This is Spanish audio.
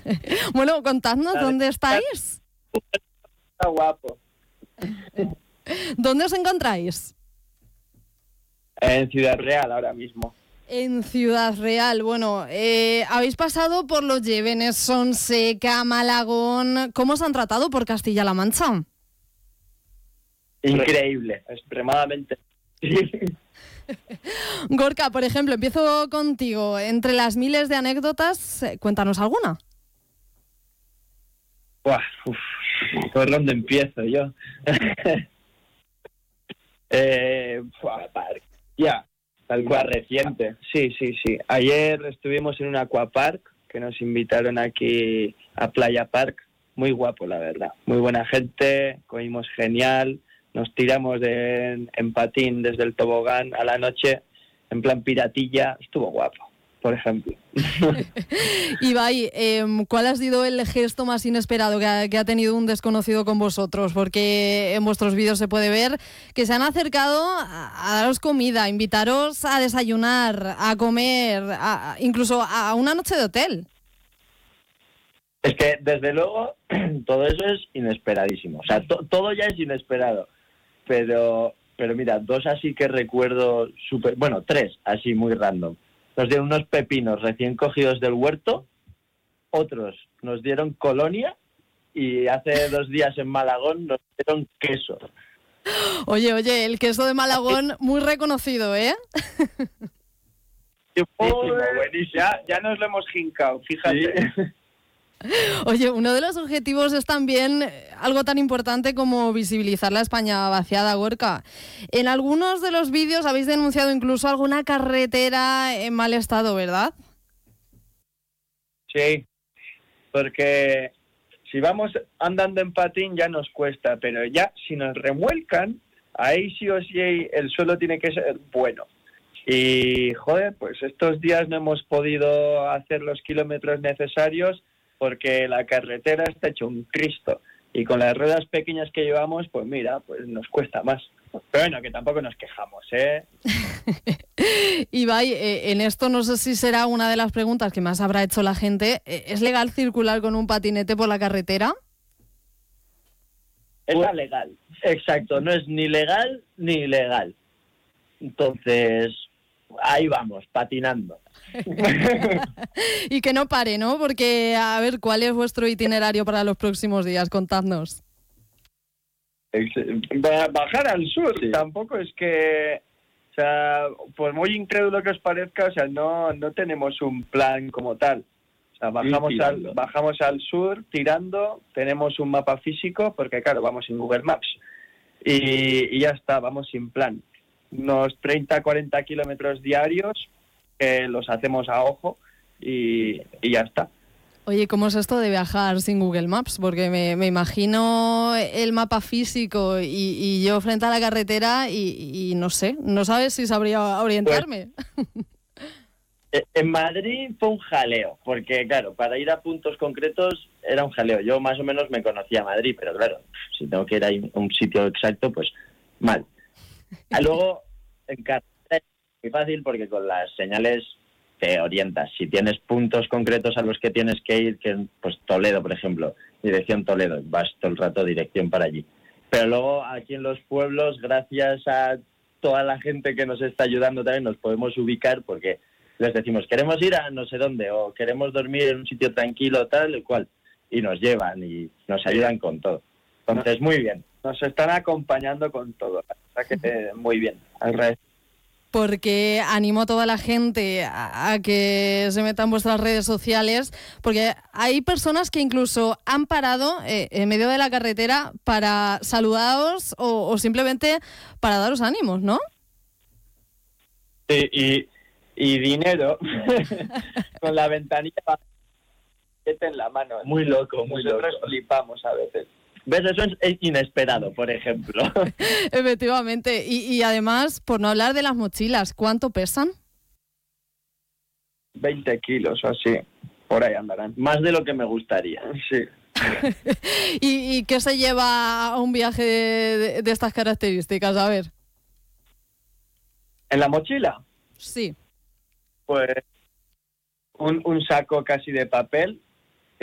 Bueno, contadnos, ¿dónde estáis? Está guapo. ¿Dónde os encontráis? En Ciudad Real ahora mismo. En Ciudad Real. Bueno, habéis pasado por Los Llévenes, Sonseca, Malagón. ¿Cómo os han tratado por Castilla-La Mancha? Increíble, extremadamente. Gorka, por ejemplo, empiezo contigo. Entre las miles de anécdotas, cuéntanos alguna. Buah, ¿por dónde empiezo yo? Ya, tal cual reciente. Sí. Ayer estuvimos en un aquapark que nos invitaron aquí a Playa Park. Muy guapo, la verdad. Muy buena gente, comimos genial. Nos tiramos en patín desde el tobogán a la noche, en plan piratilla. Estuvo guapo, por ejemplo. Ibai, ¿cuál ha sido el gesto más inesperado que ha tenido un desconocido con vosotros? Porque en vuestros vídeos se puede ver que se han acercado a daros comida, a invitaros a desayunar, a comer, incluso a una noche de hotel. Es que, desde luego, todo eso es inesperadísimo. O sea, todo ya es inesperado. Pero mira, dos así que recuerdo tres así muy random. Nos dieron unos pepinos recién cogidos del huerto, otros nos dieron colonia y hace 2 días en Malagón nos dieron queso. Oye, el queso de Malagón muy reconocido, ¿eh? Buenísimo. Ya nos lo hemos jincado, fíjate. Sí. Oye, uno de los objetivos es también algo tan importante como visibilizar la España vaciada, Gorka. En algunos de los vídeos habéis denunciado incluso alguna carretera en mal estado, ¿verdad? Sí, porque si vamos andando en patín ya nos cuesta, pero ya si nos remuelcan, ahí sí o sí el suelo tiene que ser bueno. Y, joder, pues estos días no hemos podido hacer los kilómetros necesarios porque la carretera está hecho un Cristo y con las ruedas pequeñas que llevamos, pues mira, pues nos cuesta más. Pero bueno, que tampoco nos quejamos, ¿eh? Ibai, en esto no sé si será una de las preguntas que más habrá hecho la gente. ¿Es legal circular con un patinete por la carretera? Es legal. Exacto, no es ni legal ni ilegal. Entonces, ahí vamos, patinando. Y que no pare, ¿no? Porque, a ver, ¿cuál es vuestro itinerario para los próximos días? Contadnos. Bajar al sur, sí. Tampoco es que, o sea, por muy incrédulo que os parezca, o sea, no tenemos un plan como tal. O sea, bajamos al sur tirando, tenemos un mapa físico, porque claro, vamos en Google Maps. Y ya está, vamos sin plan. Unos 30-40 kilómetros diarios, que los hacemos a ojo y ya está. Oye, ¿cómo es esto de viajar sin Google Maps? Porque me imagino el mapa físico y yo frente a la carretera y no sé, no sabes si sabría orientarme. Pues, en Madrid fue un jaleo, porque claro, para ir a puntos concretos era un jaleo. Yo más o menos me conocía Madrid, pero claro, si tengo que ir a un sitio exacto, pues mal. Luego, en carretera es muy fácil porque con las señales te orientas. Si tienes puntos concretos a los que tienes que ir, que pues Toledo, por ejemplo, dirección Toledo, vas todo el rato dirección para allí. Pero luego aquí en los pueblos, gracias a toda la gente que nos está ayudando también, nos podemos ubicar porque les decimos, queremos ir a no sé dónde o queremos dormir en un sitio tranquilo, tal y cual, y nos llevan y nos ayudan con todo. Entonces, muy bien. Nos están acompañando con todo. O sea que muy bien. Al revés. Porque animo a toda la gente a que se meta en vuestras redes sociales, porque hay personas que incluso han parado en medio de la carretera para saludaros o simplemente para daros ánimos, ¿no? Sí, y dinero con la ventanilla en la mano. Muy loco, muy loco. Nosotros flipamos a veces. ¿Ves? Eso es inesperado, por ejemplo. Efectivamente. Y además, por no hablar de las mochilas, ¿cuánto pesan? 20 kilos o así. Por ahí andarán. Más de lo que me gustaría. Sí. ¿Y qué se lleva a un viaje de estas características? A ver. ¿En la mochila? Sí. Pues un saco casi de papel